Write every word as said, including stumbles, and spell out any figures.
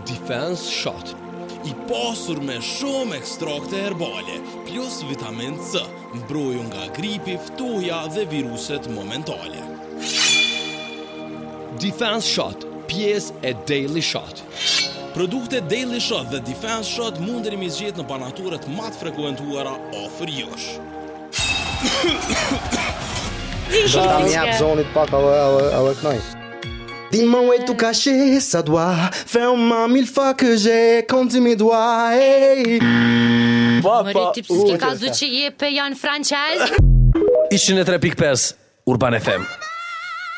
Defense Shot, i pasur me shumë ekstrakte herbale, plus vitamin C, mbrojtur nga gripi, ftohja dhe viruset momentale. Defense Shot, pjesë e Daily Shot. Produktet Daily Shot dhe Defense Shot mundeni mi zgjedh në banaturet më të frekuentuara afër jush. Ta më jap zonit pak edhe edhe knoj. Dis-moi où est tout caché, ça doit faire au moins mille fois que j'ai compté mes doigts. Hey. Mëri ti pse ka zë që je pe janë francez? Ishin e tre pikë pesë Urban F M.